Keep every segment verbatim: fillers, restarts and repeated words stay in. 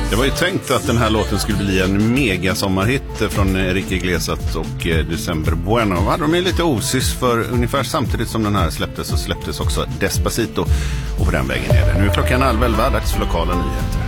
Det var ju tänkt att den här låten skulle bli en mega sommarhit från Enrique Iglesias och December Bueno. Då hade de är lite osys, för ungefär samtidigt som den här släpptes så släpptes också Despacito. Och på den vägen är det. Nu är klockan halv elva, dags för lokala nyheter.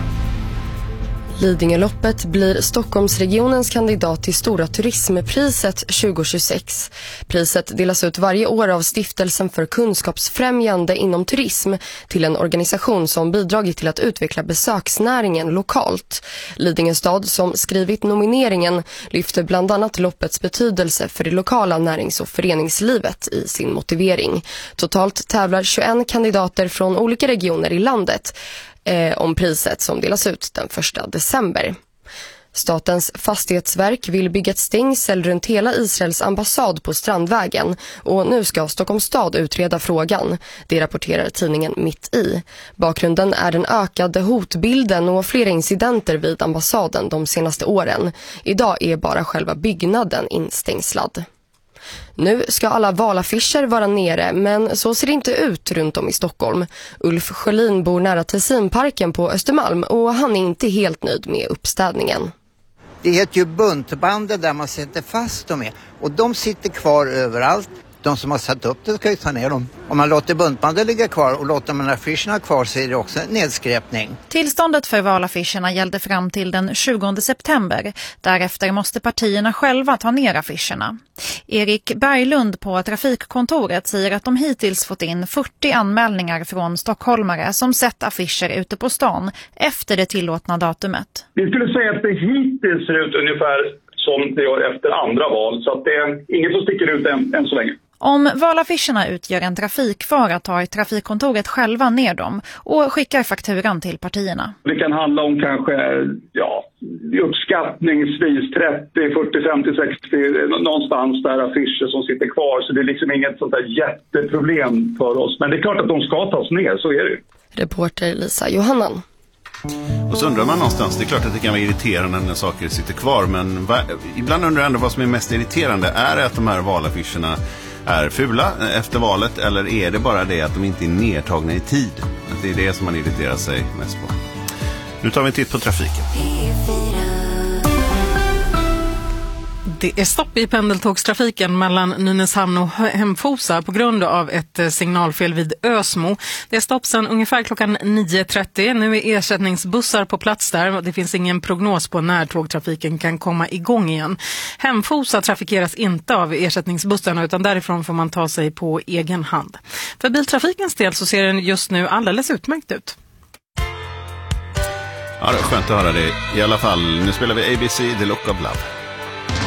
Lidingöloppet blir Stockholmsregionens kandidat till Stora turismpriset tjugo tjugosex. Priset delas ut varje år av Stiftelsen för kunskapsfrämjande inom turism till en organisation som bidragit till att utveckla besöksnäringen lokalt. Lidingö stad, som skrivit nomineringen, lyfter bland annat loppets betydelse för det lokala närings- och föreningslivet i sin motivering. Totalt tävlar tjugoett kandidater från olika regioner i landet Eh, om priset som delas ut den första december. Statens fastighetsverk vill bygga ett stängsel runt hela Israels ambassad på Strandvägen, och nu ska Stockholms stad utreda frågan. Det rapporterar tidningen Mitt i. Bakgrunden är den ökade hotbilden och flera incidenter vid ambassaden de senaste åren. Idag är bara själva byggnaden instängslad. Nu ska alla valaffischer vara nere, men så ser det inte ut runt om i Stockholm. Ulf Sjölin bor nära Tessinparken på Östermalm och han är inte helt nöjd med uppstädningen. Det heter ju buntbanden där man sätter fast dem med, och de sitter kvar överallt. De som har satt upp det ska ju ta ner dem. Om man låter buntbanden ligga kvar och låter man affischerna kvar så är det också en nedskräpning. Tillståndet för valaffischerna gällde fram till den tjugonde september. Därefter måste partierna själva ta ner affischerna. Erik Berglund på trafikkontoret säger att de hittills fått in fyrtio anmälningar från stockholmare som sett affischer ute på stan efter det tillåtna datumet. Vi skulle säga att det hittills ser ut ungefär som det gör efter andra val, så att det är inget som sticker ut än, än så länge. Om valaffischerna utgör en trafikfara tar trafikkontoret själva ner dem och skickar fakturan till partierna. Det kan handla om kanske ja, uppskattningsvis trettio, fyrtio, femtio, sextio, någonstans där affischer som sitter kvar. Så det är liksom inget sånt där jätteproblem för oss. Men det är klart att de ska tas ner, så är det ju. Reporter Lisa Johannan. Och så undrar man någonstans, det är klart att det kan vara irriterande när saker sitter kvar, men va, ibland undrar jag ändå vad som är mest irriterande. Är det att de här valaffischerna är fula efter valet, eller är det bara det att de inte är nedtagna i tid? Att det är det som man irriterar sig mest på. Nu tar vi en titt på trafiken. Det är stopp i pendeltågstrafiken mellan Nynäshamn och Hemfosa på grund av ett signalfel vid Ösmo. Det är stopp sedan ungefär klockan nio trettio. Nu är ersättningsbussar på plats där. Det finns ingen prognos på när tågtrafiken kan komma igång igen. Hemfosa trafikeras inte av ersättningsbussarna, utan därifrån får man ta sig på egen hand. För biltrafikens del så ser den just nu alldeles utmärkt ut. Ja, det är skönt att höra det. I alla fall, nu spelar vi A B C, The Look of Love.